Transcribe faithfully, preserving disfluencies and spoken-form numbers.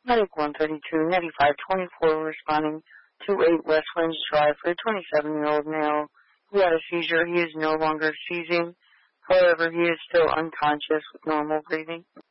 Medic one thirty-two, ninety-five twenty-four responding to eight West Winds Drive for a twenty-seven-year-old male who had a seizure. He is no longer seizing. However, he is still unconscious with normal breathing.